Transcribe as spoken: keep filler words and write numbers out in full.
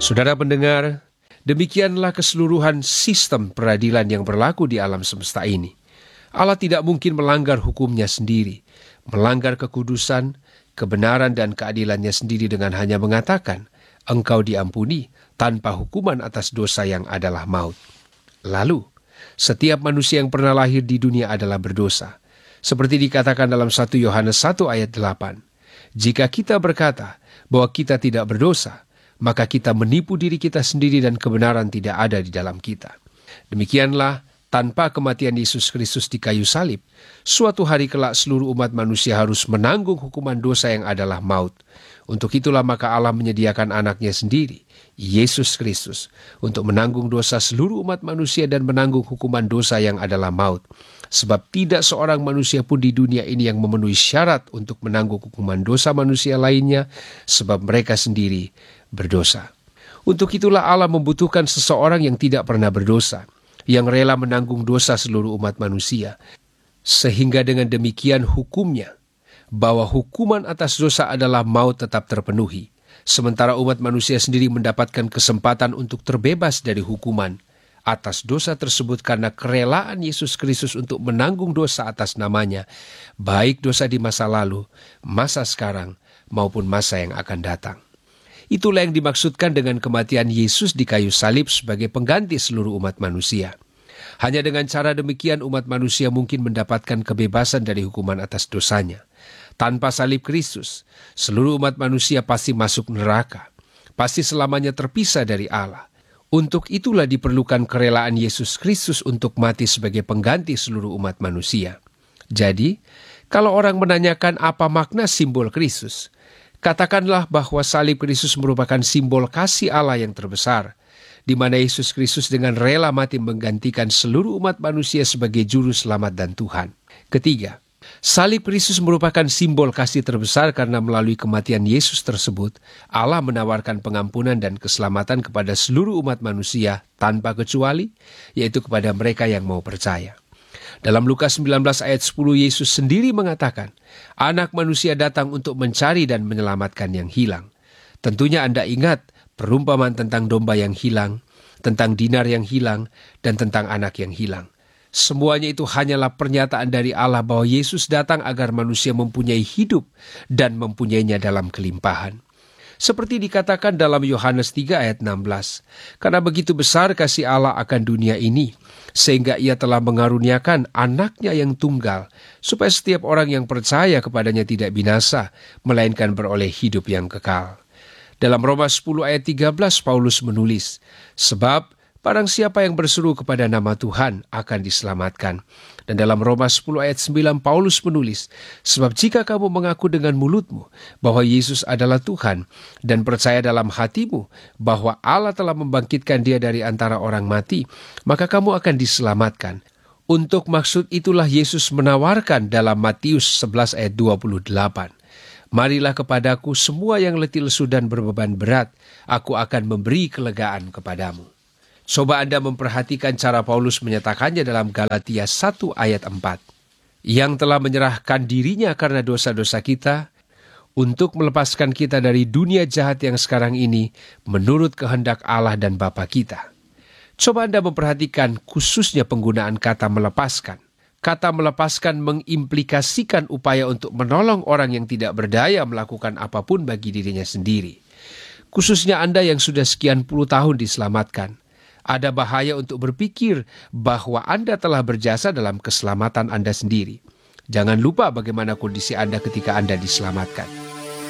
Saudara pendengar, demikianlah keseluruhan sistem peradilan yang berlaku di alam semesta ini. Allah tidak mungkin melanggar hukumnya sendiri, melanggar kekudusan, kebenaran dan keadilannya sendiri dengan hanya mengatakan, engkau diampuni tanpa hukuman atas dosa yang adalah maut. Lalu, setiap manusia yang pernah lahir di dunia adalah berdosa. Seperti dikatakan dalam satu Yohanes satu ayat delapan. Jika kita berkata bahwa kita tidak berdosa, maka kita menipu diri kita sendiri dan kebenaran tidak ada di dalam kita. Demikianlah, tanpa kematian Yesus Kristus di kayu salib, suatu hari kelak seluruh umat manusia harus menanggung hukuman dosa yang adalah maut. Untuk itulah maka Allah menyediakan anaknya sendiri, Yesus Kristus, untuk menanggung dosa seluruh umat manusia dan menanggung hukuman dosa yang adalah maut. Sebab tidak seorang manusia pun di dunia ini yang memenuhi syarat untuk menanggung hukuman dosa manusia lainnya, sebab mereka sendiri berdosa. Untuk itulah Allah membutuhkan seseorang yang tidak pernah berdosa, yang rela menanggung dosa seluruh umat manusia, sehingga dengan demikian hukumnya, bahwa hukuman atas dosa adalah maut tetap terpenuhi, sementara umat manusia sendiri mendapatkan kesempatan untuk terbebas dari hukuman atas dosa tersebut karena kerelaan Yesus Kristus untuk menanggung dosa atas namanya, baik dosa di masa lalu, masa sekarang, maupun masa yang akan datang. Itulah yang dimaksudkan dengan kematian Yesus di kayu salib sebagai pengganti seluruh umat manusia. Hanya dengan cara demikian umat manusia mungkin mendapatkan kebebasan dari hukuman atas dosanya. Tanpa salib Kristus, seluruh umat manusia pasti masuk neraka, pasti selamanya terpisah dari Allah. Untuk itulah diperlukan kerelaan Yesus Kristus untuk mati sebagai pengganti seluruh umat manusia. Jadi, kalau orang menanyakan apa makna simbol Kristus, katakanlah bahwa salib Kristus merupakan simbol kasih Allah yang terbesar, di mana Yesus Kristus dengan rela mati menggantikan seluruh umat manusia sebagai juru selamat dan Tuhan. Ketiga, salib Kristus merupakan simbol kasih terbesar karena melalui kematian Yesus tersebut, Allah menawarkan pengampunan dan keselamatan kepada seluruh umat manusia tanpa kecuali, yaitu kepada mereka yang mau percaya. Dalam Lukas sembilan belas ayat sepuluh, Yesus sendiri mengatakan, Anak manusia datang untuk mencari dan menyelamatkan yang hilang. Tentunya Anda ingat perumpamaan tentang domba yang hilang, tentang dinar yang hilang, dan tentang anak yang hilang. Semuanya itu hanyalah pernyataan dari Allah bahwa Yesus datang agar manusia mempunyai hidup dan mempunyainya dalam kelimpahan. Seperti dikatakan dalam Yohanes tiga ayat enam belas, karena begitu besar kasih Allah akan dunia ini, sehingga ia telah mengaruniakan anaknya yang tunggal, supaya setiap orang yang percaya kepadanya tidak binasa, melainkan beroleh hidup yang kekal. Dalam Roma sepuluh ayat tiga belas, Paulus menulis, sebab barang siapa yang berseru kepada nama Tuhan akan diselamatkan. Dan dalam Roma sepuluh ayat sembilan, Paulus menulis, sebab jika kamu mengaku dengan mulutmu bahwa Yesus adalah Tuhan, dan percaya dalam hatimu bahwa Allah telah membangkitkan dia dari antara orang mati, maka kamu akan diselamatkan. Untuk maksud itulah Yesus menawarkan dalam Matius sebelas ayat dua puluh delapan, marilah kepadaku semua yang letih lesu dan berbeban berat, aku akan memberi kelegaan kepadamu. Coba Anda memperhatikan cara Paulus menyatakannya dalam Galatia satu ayat empat. Yang telah menyerahkan dirinya karena dosa-dosa kita, untuk melepaskan kita dari dunia jahat yang sekarang ini, menurut kehendak Allah dan Bapa kita. Coba Anda memperhatikan khususnya penggunaan kata melepaskan. Kata melepaskan mengimplikasikan upaya untuk menolong orang yang tidak berdaya melakukan apapun bagi dirinya sendiri. Khususnya Anda yang sudah sekian puluh tahun diselamatkan. Ada bahaya untuk berpikir bahwa Anda telah berjasa dalam keselamatan Anda sendiri. Jangan lupa bagaimana kondisi Anda ketika Anda diselamatkan.